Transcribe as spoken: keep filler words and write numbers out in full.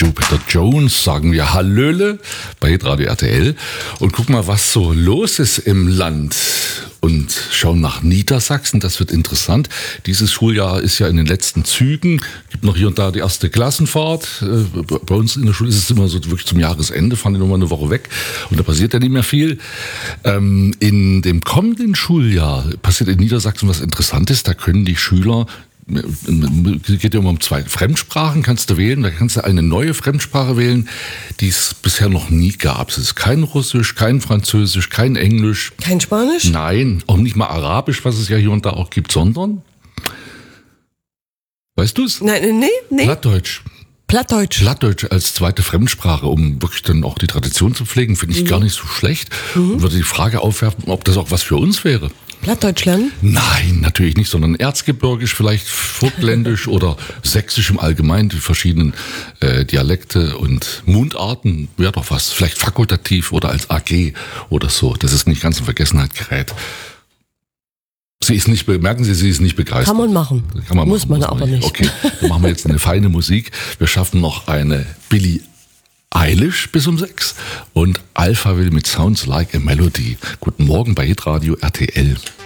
Jupiter Jones sagen wir Hallöle bei Hitradio R T L und gucken mal, was so los ist im Land. Und schauen nach Niedersachsen, das wird interessant. Dieses Schuljahr ist ja in den letzten Zügen, gibt noch hier und da die erste Klassenfahrt. Bei uns in der Schule ist es immer so wirklich zum Jahresende, fahren die nochmal eine Woche weg und da passiert ja nicht mehr viel. In dem kommenden Schuljahr passiert in Niedersachsen was Interessantes, da können die Schüler, es geht ja immer um zwei Fremdsprachen, kannst du wählen. Da kannst du eine neue Fremdsprache wählen, die es bisher noch nie gab. Es ist kein Russisch, kein Französisch, kein Englisch. Kein Spanisch? Nein, auch nicht mal Arabisch, was es ja hier und da auch gibt, sondern, weißt du es? Nein, nee, nee. Plattdeutsch. Plattdeutsch. Plattdeutsch als zweite Fremdsprache, um wirklich dann auch die Tradition zu pflegen, finde ich mhm. gar nicht so schlecht. Mhm. Und würde die Frage aufwerfen, ob das auch was für uns wäre. Plattdeutsch lernen? Nein, natürlich nicht, sondern erzgebirgisch, vielleicht vogtländisch oder sächsisch im Allgemeinen, die verschiedenen äh, Dialekte und Mundarten, wäre doch was. Vielleicht fakultativ oder als A G oder so, dass es nicht ganz in Vergessenheit gerät. Sie ist nicht, merken Sie, sie ist nicht begeistert. Kann man machen. Kann man muss machen, man muss aber nicht. Okay, dann machen wir jetzt eine feine Musik. Wir schaffen noch eine Billie Eilish bis um sechs und Alphaville mit Sounds Like a Melody. Guten Morgen bei Hitradio R T L.